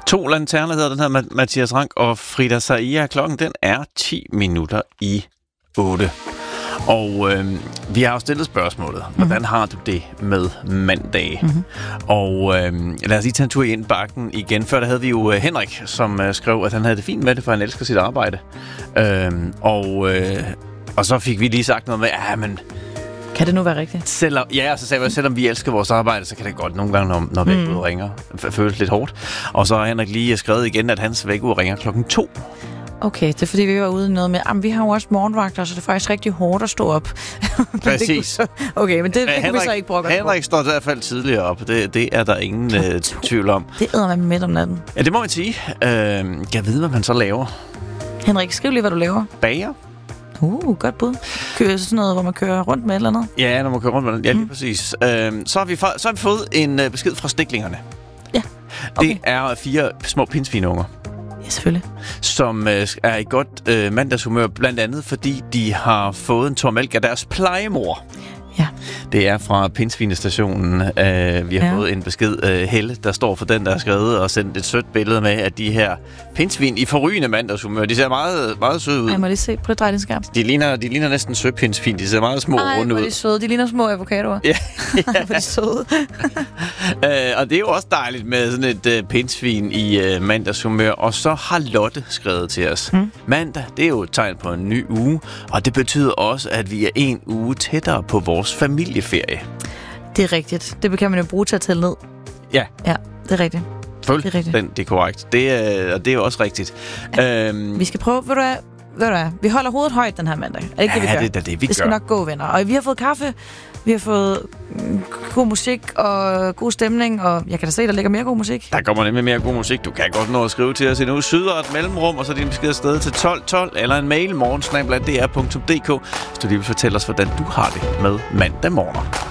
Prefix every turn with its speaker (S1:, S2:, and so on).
S1: To lanterner hedder den her, Mathias Rank og Frida Saia. Klokken den er 10 minutter i 8. Og vi har jo stillet spørgsmålet. Hvordan har du det med mandag? Og lad os lige tage en tur ind bakken igen. Før der havde vi jo Henrik, som skrev, at han havde det fint med det, for han elsker sit arbejde. Og så fik vi lige sagt noget med, men
S2: kan det nu være rigtigt?
S1: Selvom vi elsker vores arbejde, så kan det godt nogle gange, når vækkeuret ringer, føles lidt hårdt. Og så har Henrik lige skrevet igen, at hans vækkeur ringer 2:00.
S2: Okay, det er fordi, vi var ude i noget med, vi har jo også morgenvagter, så det er faktisk rigtig hårdt at stå op.
S1: Præcis.
S2: Okay, men det kan vi så ikke bruge.
S1: Henrik står i hvert fald tidligere op. Det er der ingen tvivl om.
S2: Det æder man midt om natten.
S1: Ja, det må man sige. Jeg ved, hvad man så laver.
S2: Henrik, skriv lige, hvad du laver.
S1: Bager.
S2: Godt bud. Kører sådan noget, hvor man kører rundt med et eller andet?
S1: Ja, når man kører rundt med ja, lige præcis. Så har vi fået en besked fra stiklingerne.
S2: Ja, okay.
S1: Det er 4 små pindsvinunger.
S2: Ja, selvfølgelig.
S1: Som er i godt mandagshumør, blandt andet fordi de har fået en tår mælk af deres plejemor.
S2: Ja.
S1: Det er fra pindsvinestationen. Vi har fået en besked. Helle, der står for den, der har skrevet og sendt et sødt billede med, at de her pindsvin i forrygende mandagshumør, de ser meget, meget søde ud.
S2: Jeg må lige se på det drejningsskærm.
S1: De ligner næsten søpindsvin. De ser meget små runde ud.
S2: Ej, de søde. De ligner små avocadoer.
S1: Ja.
S2: Hvor de søde.
S1: Og det er jo også dejligt med sådan et pindsvin i mandagshumør. Og så har Lotte skrevet til os. Mandag, det er jo et tegn på en ny uge. Og det betyder også, at vi er en uge tættere på vores familieferie.
S2: Det er rigtigt. Det kan man jo bruge til at tælle ned.
S1: Ja.
S2: Ja, det er rigtigt.
S1: Det er korrekt. Og det er jo også rigtigt.
S2: Vi skal prøve, ved du hvad? Vi holder hovedet højt den her mandag. Er det ikke det, vi gør?
S1: Det er det, vi gør.
S2: Det skal nok gå, venner. Og vi har fået kaffe, vi har fået god musik og god stemning, og jeg kan da se, der ligger mere god musik.
S1: Der kommer nemlig mere god musik. Du kan godt nå at skrive til os endnu. Sydere et mellemrum, og så din besked afsted til 1212, eller en mail morgen@dr.dk, hvis du lige vil fortælle os, hvordan du har det med mandag morgen.